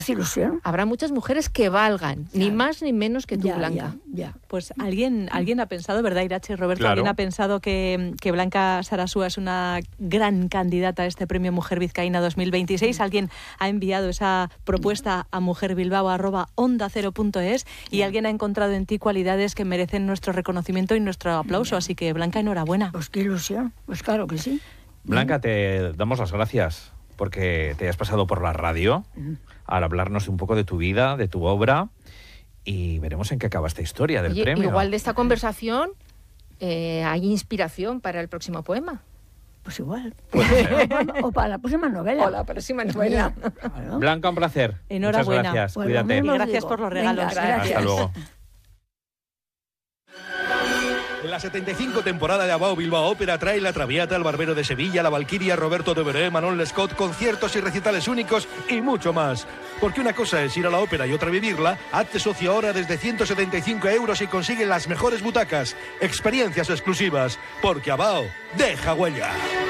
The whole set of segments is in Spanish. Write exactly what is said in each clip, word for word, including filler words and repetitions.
ilusión. Habrá muchas mujeres que valgan, ya. ni más ni menos que tú, ya, Blanca. Ya, ya. Pues alguien, alguien ha pensado, ¿verdad, Irache, Roberto? Claro. Alguien ha pensado que, que Blanca Sarasúa es una gran candidata a este premio Mujer Vizcaína dos mil veintiséis. Mm. Alguien ha enviado esa propuesta a mujerbilbao arroba onda cero punto es y yeah. alguien ha encontrado en ti cualidades que merecen nuestro reconocimiento y nuestro aplauso. Yeah. Así que, Blanca, enhorabuena. Pues qué ilusión. Pues claro que sí. Blanca, te damos las gracias porque te has pasado por la radio al hablarnos un poco de tu vida, de tu obra, y veremos en qué acaba esta historia del Oye, premio. Igual de esta conversación eh, hay inspiración para el próximo poema. Pues igual. Pues, o para la próxima novela. O la próxima novela. Claro. Blanca, un placer. Enhorabuena. Muchas gracias. Pues Cuídate. Y gracias por los regalos. Venga, gracias. Hasta luego. En la setenta y cinco temporada de Abao Bilbao Ópera trae La Traviata, El Barbero de Sevilla, La Valquiria, Roberto de Veré, Manon Lescaut, conciertos y recitales únicos y mucho más. Porque una cosa es ir a la ópera y otra vivirla. Hazte socio ahora desde ciento setenta y cinco euros y consigue las mejores butacas. Experiencias exclusivas. Porque Abao deja huella.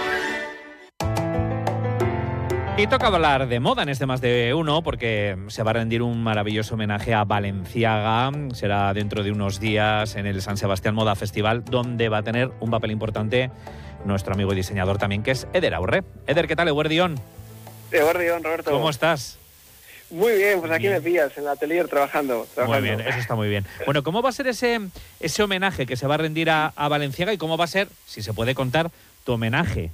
Y toca hablar de moda en este Más de Uno porque se va a rendir un maravilloso homenaje a Balenciaga. Será dentro de unos días en el San Sebastián Moda Festival, donde va a tener un papel importante nuestro amigo y diseñador también, que es Eder Aurre. Eder, ¿qué tal? Eguerdión. Eguerdión, Roberto. ¿Cómo estás? Muy bien, pues aquí bien. me pillas en el atelier trabajando, trabajando. Muy bien, eso está muy bien. Bueno, ¿cómo va a ser ese, ese homenaje que se va a rendir a, a Balenciaga y cómo va a ser, si se puede contar, tu homenaje?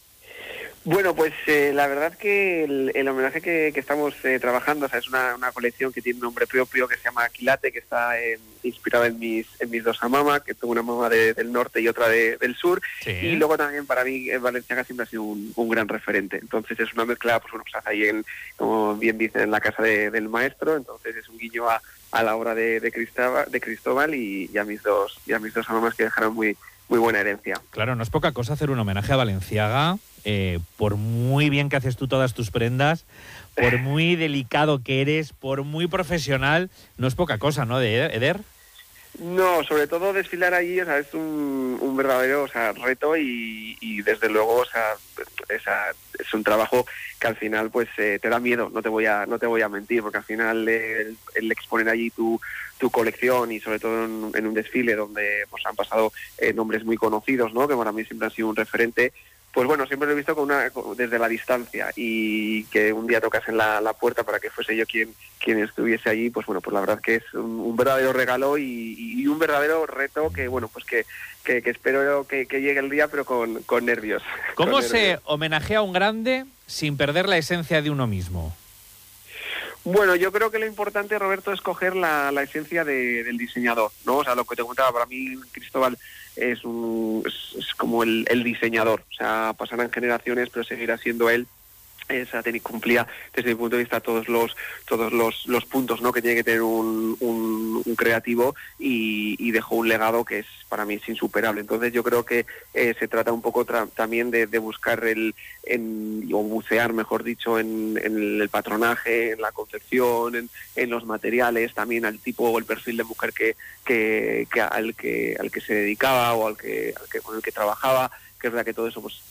Bueno, pues eh, la verdad que el, el homenaje que, que estamos eh, trabajando, o sea, es una, una colección que tiene un nombre propio que se llama Quilate, que está eh, inspirada en mis en mis dos amamas, que tengo una mamá de, del norte y otra de, del sur, sí. Y luego también para mí eh, Balenciaga siempre ha sido un, un gran referente. Entonces es una mezcla, pues bueno, pues ahí en, como bien dicen, en la casa de, del maestro, entonces es un guiño a, a la obra de, de Cristóbal, de Cristóbal y, y a mis dos y a mis dos amamas que dejaron muy muy buena herencia. Claro, no es poca cosa hacer un homenaje a Balenciaga, eh, por muy bien que haces tú todas tus prendas, por muy delicado que eres, por muy profesional, no es poca cosa, ¿no, de Eder? No, sobre todo desfilar allí, o sea, es un, un verdadero, o sea, reto y, y desde luego, o sea, esa, es un trabajo que al final, pues, eh, te da miedo. No te voy a, no te voy a mentir, porque al final eh, el, el exponer allí tu, tu colección y sobre todo en, en un desfile donde, pues, han pasado eh, nombres muy conocidos, ¿no? Que para mí siempre han sido un referente. Pues bueno, siempre lo he visto con una, con, desde la distancia y que un día tocasen la, la puerta para que fuese yo quien quien estuviese allí, pues bueno, pues la verdad que es un, un verdadero regalo y, y un verdadero reto que bueno, pues que, que, que espero que, que llegue el día, pero con, con nervios. ¿Cómo con se nervios. homenajea a un grande sin perder la esencia de uno mismo? Bueno, yo creo que lo importante, Roberto, es coger la, la esencia de, del diseñador, ¿no? O sea, lo que te comentaba, para mí Cristóbal es, un, es, es como el, el diseñador, o sea, pasarán generaciones, pero seguirá siendo él. Esa cumplía desde mi punto de vista todos los todos los, los puntos, ¿no? Que tiene que tener un, un, un creativo y, y dejó un legado que es para mí es insuperable. Entonces yo creo que eh, se trata un poco tra- también de, de buscar el en, o bucear, mejor dicho, en, en el patronaje, en la concepción, en, en los materiales, también al tipo o el perfil de mujer que, que, que al que al que se dedicaba o al que, al que con el que trabajaba, que es verdad que todo eso pues